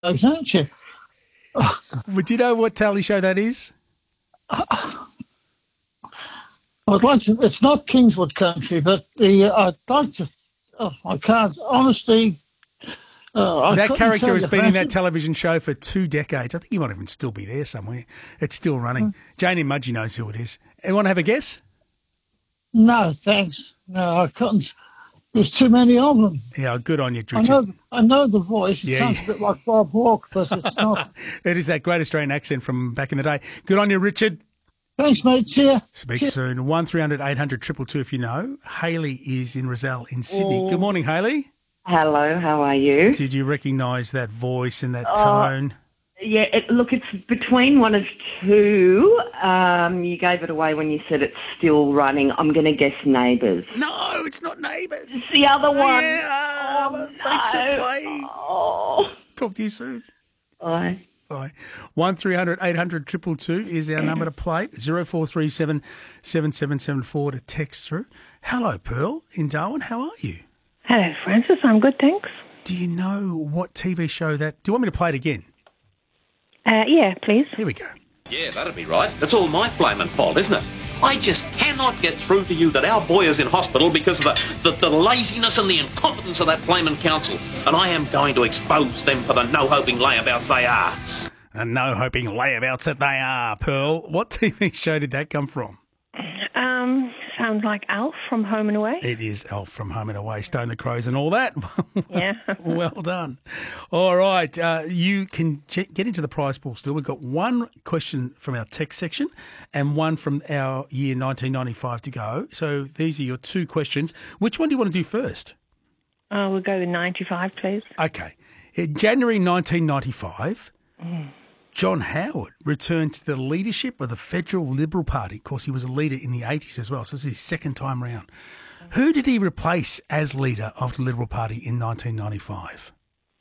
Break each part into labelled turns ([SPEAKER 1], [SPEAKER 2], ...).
[SPEAKER 1] aren't you?
[SPEAKER 2] Would you know what tally show that is?
[SPEAKER 1] I'd like to. It's not Kingswood Country, but I'd like to. Oh, I can't. Honestly,
[SPEAKER 2] that character has been in that television show for 2 decades. I think he might even still be there somewhere. It's still running. Jane in Mudgee knows who it is. Anyone have a guess?
[SPEAKER 1] No, thanks. No, I couldn't. There's too many of them.
[SPEAKER 2] Yeah, good on you, Richard.
[SPEAKER 1] I know the voice. It sounds a bit like Bob Hawke, but it's not.
[SPEAKER 2] It is that great Australian accent from back in the day. Good on you, Richard.
[SPEAKER 1] Thanks, mate. See ya.
[SPEAKER 2] Speak soon. 1300 800 222 if you know. Hayley is in Rozelle in Sydney. Good morning, Hayley.
[SPEAKER 3] Hello, how are you?
[SPEAKER 2] Did you recognise that voice and that tone?
[SPEAKER 3] Yeah, it's between one of two. You gave it away when you said it's still running. I'm going to guess Neighbours.
[SPEAKER 2] No, it's not Neighbours.
[SPEAKER 3] It's the other one.
[SPEAKER 2] Yeah, thanks for playing.
[SPEAKER 3] Oh.
[SPEAKER 2] Talk to you soon.
[SPEAKER 3] Bye.
[SPEAKER 2] Bye. 1300 800 222 is our number to play. 0437 7774 to text through. Hello, Pearl in Darwin. How are you?
[SPEAKER 4] Hello, Francis. I'm good, thanks.
[SPEAKER 2] Do you know what TV show that... Do you want me to play it again?
[SPEAKER 4] Yeah, please.
[SPEAKER 2] Here we go.
[SPEAKER 5] Yeah, that'd be right. It's all my flaming fault, isn't it? I just cannot get through to you that our boy is in hospital because of the laziness and the incompetence of that flaming council. And I am going to expose them for the no-hoping layabouts they are.
[SPEAKER 2] The no-hoping layabouts that they are, Pearl. What TV show did that come from?
[SPEAKER 4] Sounds like Alf from Home and Away.
[SPEAKER 2] It is Alf from Home and Away, Stone the Crows and all that.
[SPEAKER 4] Yeah.
[SPEAKER 2] Well done. All right. You can get into the prize pool still. We've got one question from our text section and one from our year 1995 to go. So these are your two questions. Which one do you want to do first?
[SPEAKER 4] We'll go with 95, please.
[SPEAKER 2] Okay. In January 1995... John Howard returned to the leadership of the Federal Liberal Party. Of course, he was a leader in the 80s as well, so this is his second time round. Who did he replace as leader of the Liberal Party in 1995?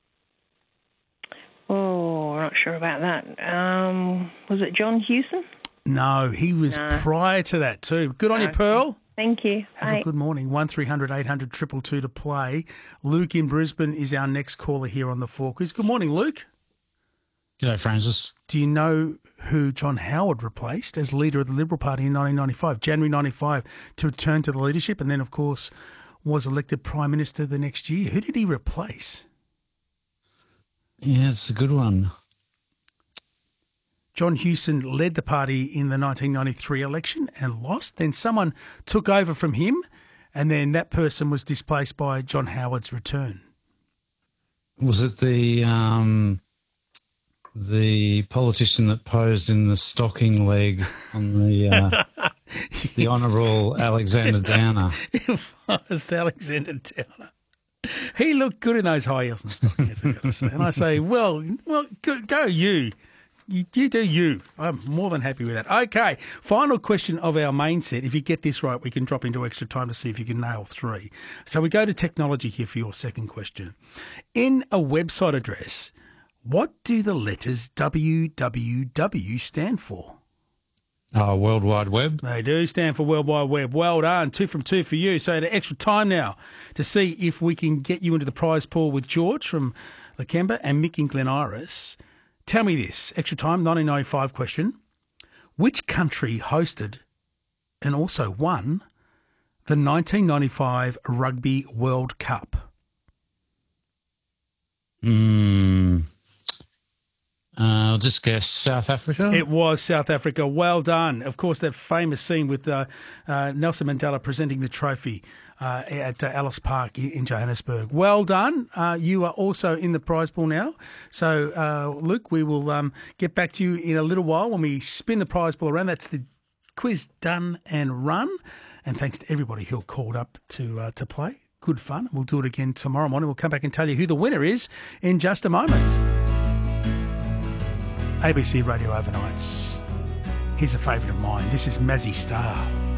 [SPEAKER 4] Oh, I'm not sure about that. Was it John Hewson?
[SPEAKER 2] No, he was prior to that too. Good on you, Pearl.
[SPEAKER 4] Thank you.
[SPEAKER 2] Have a good morning. 1300 800 222 to play. Luke in Brisbane is our next caller here on the Four Quiz. Good morning, Luke.
[SPEAKER 6] G'day, Francis.
[SPEAKER 2] Do you know who John Howard replaced as leader of the Liberal Party in 1995, January 95, to return to the leadership and then, of course, was elected Prime Minister the next year? Who did he replace?
[SPEAKER 6] Yeah, it's a good one.
[SPEAKER 2] John Hewson led the party in the 1993 election and lost. Then someone took over from him and then that person was displaced by John Howard's return.
[SPEAKER 6] Was it the politician that posed in the stocking leg on the Honourable Alexander Downer?
[SPEAKER 2] It was Alexander Downer. He looked good in those high heels and stockings, I've got to say. And I say, well, go you. You do you. I'm more than happy with that. Okay, final question of our main set. If you get this right, we can drop into extra time to see if you can nail 3. So we go to technology here for your second question. In a website address, what do the letters www stand for?
[SPEAKER 6] World Wide Web.
[SPEAKER 2] They do stand for World Wide Web. Well done. 2 from 2 for you. So the extra time now to see if we can get you into the prize pool with George from Lakemba and Mick in Glen Iris. Tell me this. Extra time, 1995 question. Which country hosted and also won the 1995 Rugby World Cup?
[SPEAKER 6] I'll just guess South Africa.
[SPEAKER 2] It was South Africa. Well done. Of course, that famous scene with Nelson Mandela presenting the trophy at Ellis Park in Johannesburg. Well done. You are also in the prize pool now. So, Luke, we will get back to you in a little while when we spin the prize pool around. That's the quiz done and run. And thanks to everybody who called up to play. Good fun. We'll do it again tomorrow morning. We'll come back and tell you who the winner is in just a moment. ABC Radio Overnights. Here's a favourite of mine. This is Mazzy Star.